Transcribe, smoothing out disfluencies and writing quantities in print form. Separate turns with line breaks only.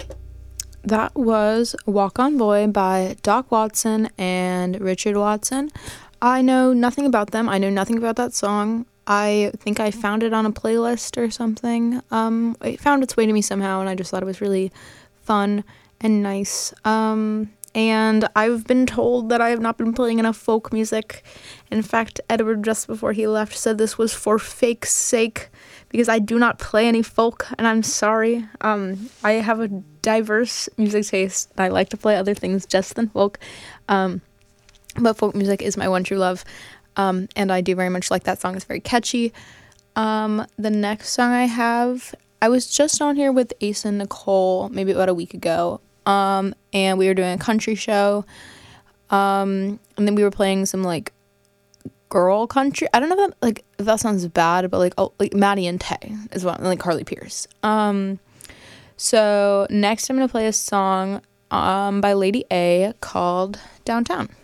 That was Walk On Boy by Doc Watson and Richard Watson. I know nothing about them. I know nothing about that song. I think I found it on a playlist or something. It found its way to me somehow, and I just thought it was really fun and nice. And I've been told that I have not been playing enough folk music. In fact, Edward, just before he left, said this was for fake's sake, because I do not play any folk, and I'm sorry. I have a diverse music taste, and I like to play other things just than folk. But folk music is my one true love, and I do very much like that song. It's very catchy. The next song I have, I was just on here with Ace and Nicole maybe about a week ago, and we were doing a country show, and then we were playing some, like, girl country. I don't know if that sounds bad, but, like Maddie and Tay is one, like Carly Pierce. So next I'm gonna play a song by Lady A called Downtown.